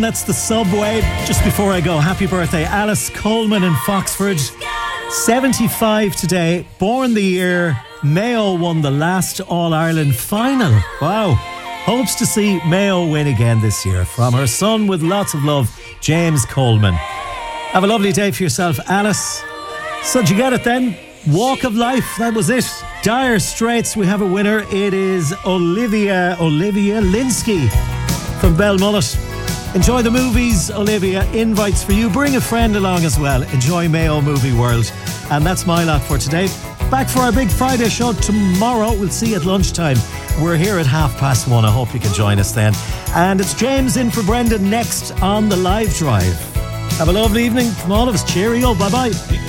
That's the Subway. Just before I go, happy birthday, Alice Coleman in Foxford. 75 today, born the year Mayo won the last All-Ireland final. Wow. Hopes to see Mayo win again this year. From her son with lots of love, James Coleman. Have a lovely day for yourself, Alice. So did you get it then? Walk of Life, that was it. Dire Straits, we have a winner. It is Olivia Linsky from Belmullet. Enjoy the movies, Olivia. Invites for you. Bring a friend along as well. Enjoy Mayo Movie World. And that's my lot for today. Back for our big Friday show tomorrow. We'll see you at lunchtime. We're here at 1:30. I hope you can join us then. And it's James in for Brendan next on the live drive. Have a lovely evening from all of us. Cheerio. Bye-bye.